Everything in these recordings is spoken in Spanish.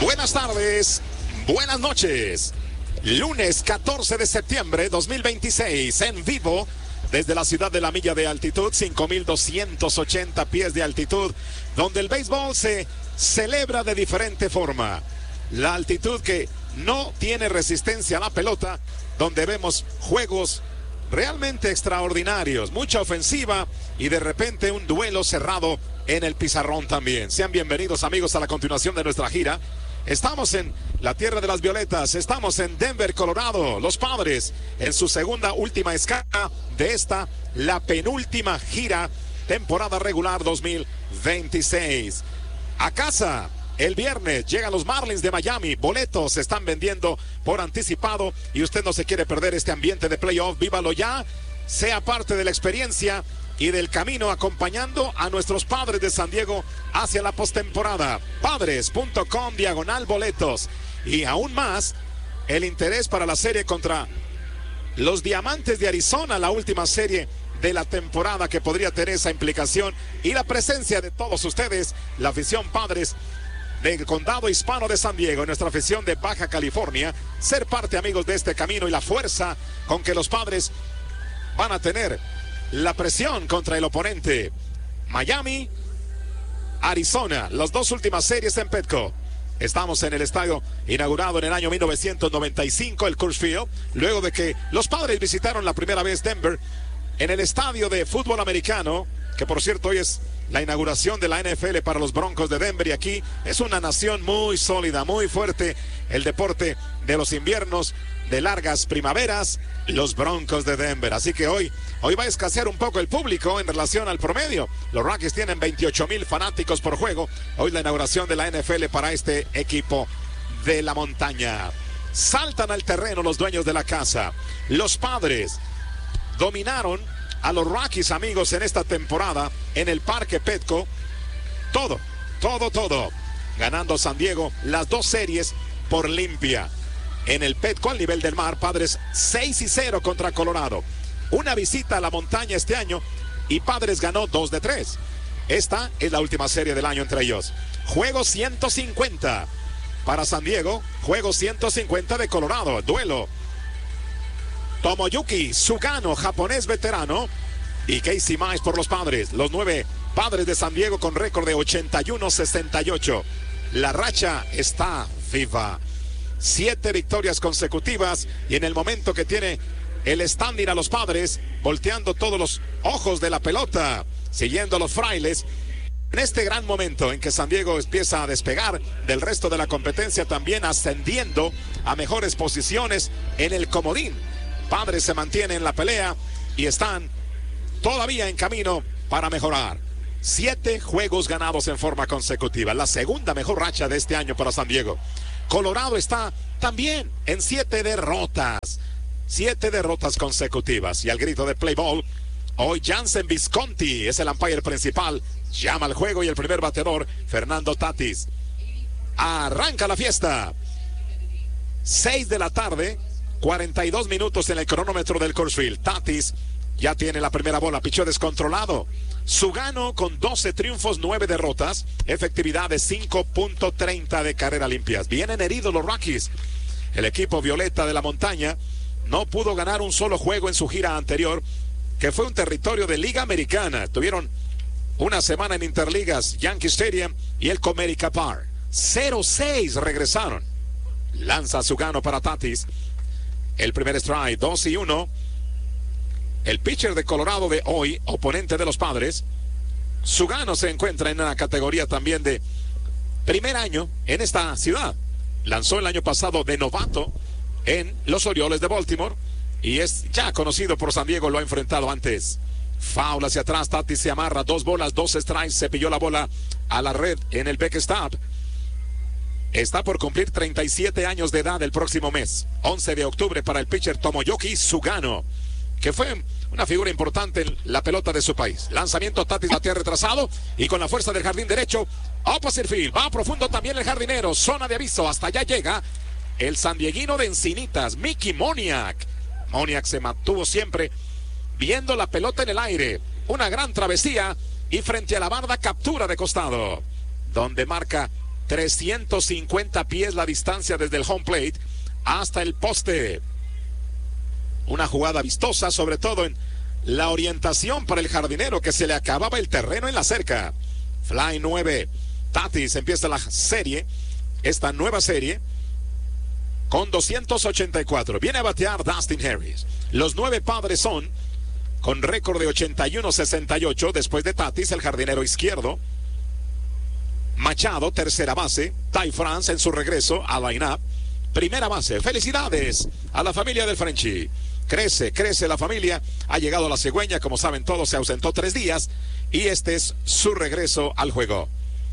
Buenas tardes, buenas noches. Lunes 14 de septiembre 2026, en vivo desde la ciudad de la milla de altitud, 5,280 pies de altitud, donde el béisbol se celebra de diferente forma. La altitud que no tiene resistencia a la pelota, donde vemos juegos realmente extraordinarios, mucha ofensiva y de repente un duelo cerrado en el pizarrón también. Sean bienvenidos, amigos, a la continuación de nuestra gira. Estamos en la tierra de las violetas, estamos en Denver, Colorado. Los Padres en su segunda última escala de esta, la penúltima gira, temporada regular 2026. A casa, el viernes llegan los Marlins de Miami. Boletos se están vendiendo por anticipado y usted no se quiere perder este ambiente de playoff. Vívalo ya, sea parte de la experiencia y del camino acompañando a nuestros Padres de San Diego hacia la postemporada. Padres.com/boletos. Y aún más, el interés para la serie contra los Diamantes de Arizona, la última serie de la temporada que podría tener esa implicación, y la presencia de todos ustedes, la afición Padres del condado hispano de San Diego, nuestra afición de Baja California, ser parte, amigos, de este camino y la fuerza con que los Padres van a tener la presión contra el oponente. Miami, Arizona, las dos últimas series en Petco. Estamos en el estadio inaugurado en el año 1995, el Coors Field, luego de que los Padres visitaron la primera vez Denver en el estadio de fútbol americano, que por cierto hoy es la inauguración de la NFL para los Broncos de Denver, y aquí es una nación muy sólida, muy fuerte, el deporte de los inviernos, de largas primaveras, los Broncos de Denver. Así que hoy va a escasear un poco el público en relación al promedio. Los Rockies tienen 28,000 fanáticos por juego. Hoy la inauguración de la NFL para este equipo de la montaña. Saltan al terreno los dueños de la casa. Los Padres dominaron a los Rockies, amigos, en esta temporada en el Parque Petco. Todo. Ganando San Diego las dos series por limpia. En el Petco, al nivel del mar, Padres 6-0 contra Colorado. Una visita a la montaña este año y Padres ganó 2 de 3. Esta es la última serie del año entre ellos. Juego 150 para San Diego, juego 150 de Colorado. Duelo. Tomoyuki Sugano, japonés veterano, y Casey Mize por los Padres. Los 9 Padres de San Diego con récord de 81-68. La racha está viva. 7 victorias consecutivas, y en el momento que tiene el standing a los Padres, volteando todos los ojos de la pelota, siguiendo a los Frailes, en este gran momento en que San Diego empieza a despegar del resto de la competencia, también ascendiendo a mejores posiciones en el comodín. Padres se mantienen en la pelea y están todavía en camino para mejorar. 7 juegos ganados en forma consecutiva, la segunda mejor racha de este año para San Diego. Colorado está también en 7 derrotas. 7 derrotas consecutivas. Y al grito de play ball, hoy Jansen Visconti es el umpire principal. Llama al juego y el primer bateador, Fernando Tatis. Arranca la fiesta. 6 de la tarde, 42 minutos en el cronómetro del Coors Field. Tatis ya tiene la primera bola, pichó descontrolado. Sugano con 12 triunfos, 9 derrotas, efectividad de 5.30 de carreras limpias. Vienen heridos los Rockies. El equipo violeta de la montaña no pudo ganar un solo juego en su gira anterior, que fue un territorio de Liga Americana. Tuvieron una semana en Interligas, Yankee Stadium y el Comerica Park. 0-6 regresaron. Lanza Sugano para Tatis. El primer strike, 2-1. El pitcher de Colorado de hoy, oponente de los Padres, Sugano, se encuentra en una categoría también de primer año en esta ciudad. Lanzó el año pasado de novato en los Orioles de Baltimore y es ya conocido por San Diego, lo ha enfrentado antes. Foul hacia atrás, Tatis se amarra, 2 bolas, 2 strikes, se pilló la bola a la red en el backstop. Está por cumplir 37 años de edad el próximo mes, 11 de octubre, para el pitcher Tomoyuki Sugano, que fue una figura importante en la pelota de su país. Lanzamiento, Tatis batea retrasado y con la fuerza del jardín derecho, opposite field, va profundo también el jardinero, zona de aviso, hasta allá llega el sandieguino de Encinitas, Mickey Moniak. Moniak se mantuvo siempre viendo la pelota en el aire, una gran travesía, y frente a la barda captura de costado, donde marca 350 pies la distancia desde el home plate hasta el poste. Una jugada vistosa, sobre todo en la orientación para el jardinero, que se le acababa el terreno en la cerca. Fly 9. Tatis empieza la serie, esta nueva serie, con 284. Viene a batear Dustin Harris. Los 9 padres son con récord de 81-68 después de Tatis, el jardinero izquierdo. Machado, tercera base. Ty France en su regreso a line-up. Primera base. Felicidades a la familia del Frenchie. Crece la familia. Ha llegado a la cigüeña, como saben todos, se ausentó 3 días y este es su regreso al juego.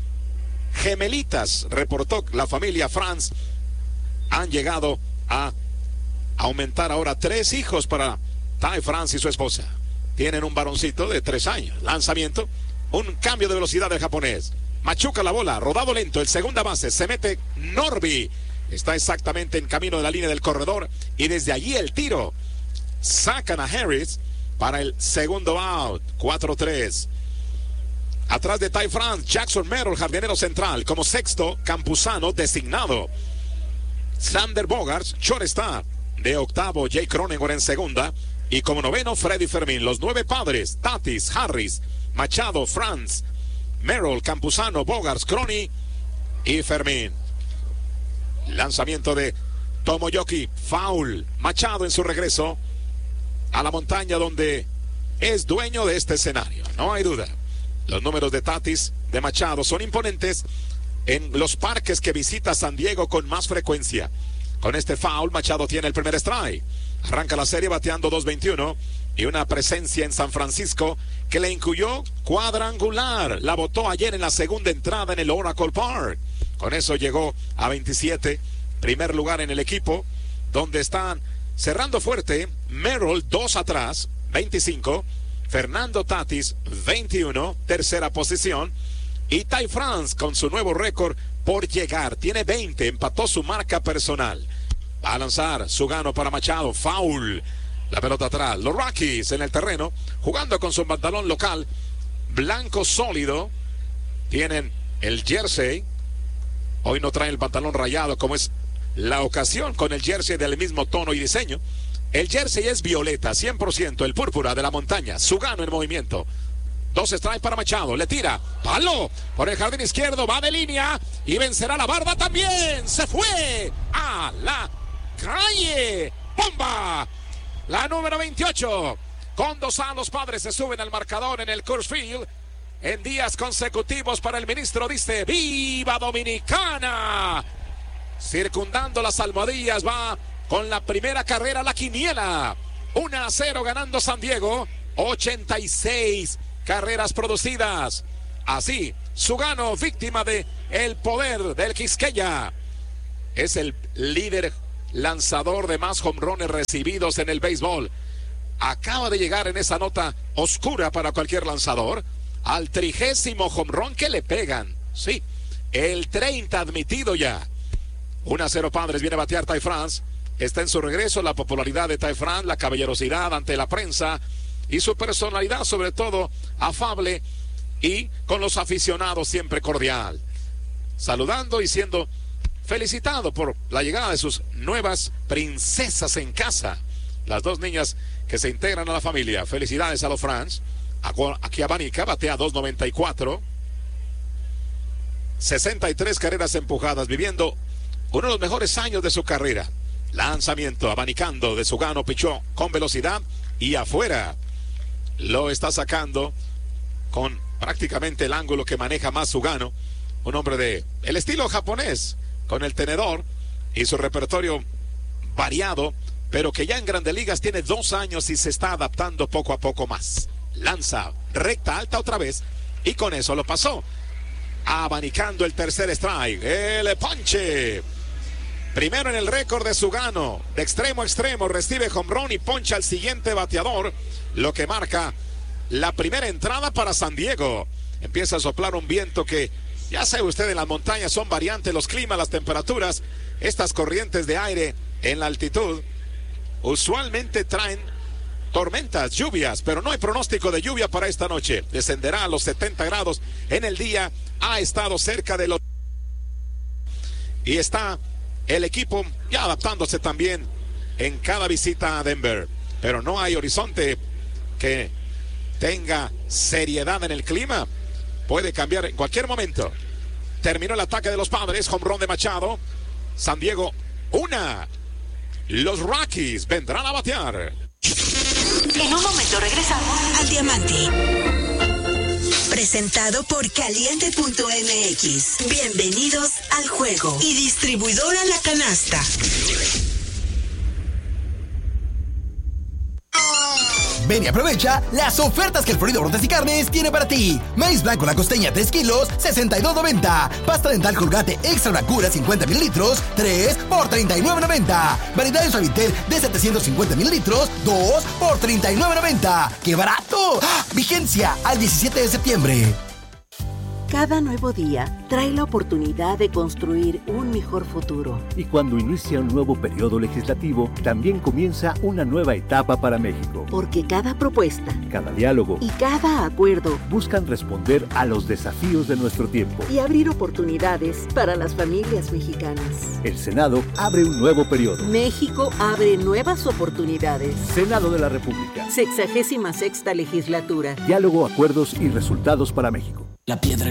Gemelitas, reportó la familia France. Han llegado a aumentar ahora 3 hijos para Ty France y su esposa. Tienen un varoncito de 3 años. Lanzamiento, un cambio de velocidad del japonés. Machuca la bola, rodado lento, el segunda base, se mete Norby. Está exactamente en camino de la línea del corredor y desde allí el tiro. Sacan a Harris para el segundo out. 4-3. Atrás de Ty France, Jackson Merrill, jardinero central. Como sexto, Campuzano designado. Xander Bogaerts, shortstop. De octavo, Jake Cronenworth en segunda. Y como noveno, Freddy Fermín. Los 9 padres, Tatis, Harris, Machado, France, Merrill, Campuzano, Bogaerts, Crony y Fermín. Lanzamiento de Tomoyoki, foul. Machado en su regreso a la montaña, donde es dueño de este escenario, no hay duda. Los números de Tatis, de Machado, son imponentes en los parques que visita San Diego con más frecuencia. Con este foul, Machado tiene el primer strike. Arranca la serie bateando 2.21 y una presencia en San Francisco que le incluyó cuadrangular. La botó ayer en la segunda entrada en el Oracle Park. Con eso llegó a 27, primer lugar en el equipo, donde están cerrando fuerte Merrill 2 atrás, 25, Fernando Tatis 21, tercera posición, y Ty France con su nuevo récord por llegar, tiene 20, empató su marca personal. Va a lanzar Sugano para Machado, foul, la pelota atrás. Los Rockies en el terreno, jugando con su pantalón local, blanco sólido, tienen el jersey. Hoy no traen el pantalón rayado como es la ocasión, con el jersey del mismo tono y diseño. El jersey es violeta, 100%, el púrpura de la montaña. Sugano en movimiento. 2 strikes para Machado, le tira, palo, por el jardín izquierdo, va de línea y vencerá la barda también. Se fue a la calle. ¡Bomba! La número 28. Con 2 a los padres se suben al marcador en el Coors Field. En días consecutivos para el ministro dice ¡Viva Dominicana! Circundando las almohadillas, va con la primera carrera la quiniela. 1-0 ganando San Diego. 86 carreras producidas. Así, Sugano, víctima de el poder del Quisqueya. Es el líder lanzador de más home runs recibidos en el béisbol. Acaba de llegar en esa nota oscura para cualquier lanzador al 30º home run que le pegan. Sí, el 30 admitido ya. 1-0 padres, viene a batear Ty France. Está en su regreso la popularidad de Ty France, la caballerosidad ante la prensa y su personalidad, sobre todo afable y con los aficionados siempre cordial. Saludando y siendo felicitado por la llegada de sus nuevas princesas en casa. Las 2 niñas que se integran a la familia. Felicidades a los France. Aquí abanica, batea 2.94. 63 carreras empujadas, viviendo uno de los mejores años de su carrera. Lanzamiento, abanicando de Sugano, pichó con velocidad y afuera. Lo está sacando con prácticamente el ángulo que maneja más Sugano. Un hombre de el estilo japonés, con el tenedor y su repertorio variado, pero que ya en Grandes Ligas tiene 2 años y se está adaptando poco a poco más. Lanza recta alta otra vez y con eso lo pasó. Abanicando el tercer strike. El ponche. Primero en el récord de Sugano. De extremo a extremo recibe home run y poncha al siguiente bateador. Lo que marca la primera entrada para San Diego. Empieza a soplar un viento que, ya sabe usted, en las montañas son variantes los climas, las temperaturas. Estas corrientes de aire en la altitud usualmente traen tormentas, lluvias, pero no hay pronóstico de lluvia para esta noche. Descenderá a los 70 grados en el día. Ha estado cerca de los y está el equipo ya adaptándose también en cada visita a Denver. Pero no hay horizonte que tenga seriedad en el clima. Puede cambiar en cualquier momento. Terminó el ataque de los Padres, home run de Machado. San Diego, una. Los Rockies vendrán a batear. En un momento regresamos al Diamante. Presentado por Caliente.mx. Bienvenidos al juego. Y distribuidora La Canasta. Ven y aprovecha las ofertas que el Florido Brotes y Carnes tiene para ti. Maíz blanco la costeña 3 kilos, $62.90. Pasta dental Colgate Extra Bracura 50 mililitros, 3 por $39.90. Variedades Suavitel de 750 mililitros, 2 por $39.90. ¡Qué barato! ¡Ah! Vigencia al 17 de septiembre. Cada nuevo día trae la oportunidad de construir un mejor futuro. Y cuando inicia un nuevo periodo legislativo, también comienza una nueva etapa para México. Porque cada propuesta, cada diálogo y cada acuerdo buscan responder a los desafíos de nuestro tiempo y abrir oportunidades para las familias mexicanas. El Senado abre un nuevo periodo. México abre nuevas oportunidades. Senado de la República. 66ª legislatura. Diálogo, acuerdos y resultados para México. La piedra